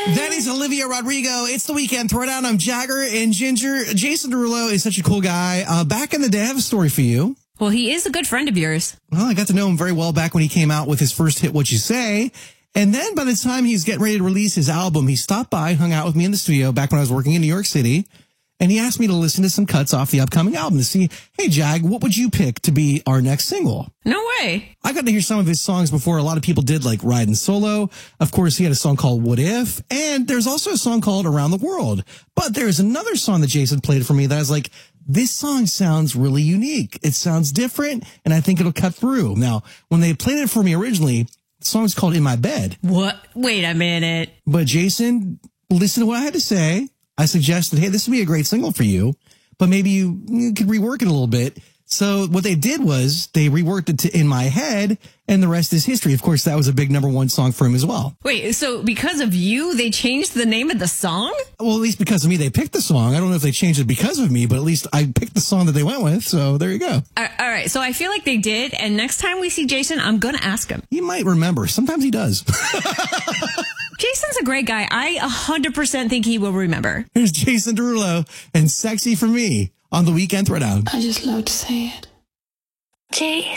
That is Olivia Rodrigo. It's the Weekend Throwdown. I'm Jagger and Ginger. Jason Derulo is such a cool guy. Back in the day, I have a story for you. Well, he is a good friend of yours. Well, I got to know him very well back when he came out with his first hit, What You Say. And then by the time he's getting ready to release his album, he stopped by, hung out with me in the studio back when I was working in New York City. And he asked me to listen to some cuts off the upcoming album to see, hey, Jag, what would you pick to be our next single? No way. I got to hear some of his songs before a lot of people did, like Riding Solo. Of course, he had a song called What If? And there's also a song called Around the World. But there's another song that Jason played for me that I was like, this song sounds really unique. It sounds different, and I think it'll cut through. Now, when they played it for me originally, the song was called In My Bed. What? Wait a minute. But Jason, listen to what I had to say. I suggested, hey, this would be a great single for you, but maybe you could rework it a little bit. So what they did was they reworked it to In My Head, and the rest is history. Of course, that was a big #1 song for him as well. Wait, so because of you, they changed the name of the song? Well, at least because of me, they picked the song. I don't know if they changed it because of me, but at least I picked the song that they went with. So there you go. All right, so I feel like they did, and next time we see Jason, I'm going to ask him. He might remember. Sometimes he does. Jason's a great guy. I 100% think he will remember. Here's Jason Derulo and Sexy for Me on the Weekend Throwdown. I just love to say it.